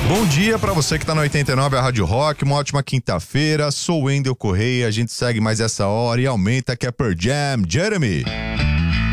Bom dia pra você que tá na 89, a Rádio Rock, uma ótima quinta-feira, sou o Wendel Correia, a gente segue mais essa hora e aumenta que é Pearl Jam, Jeremy.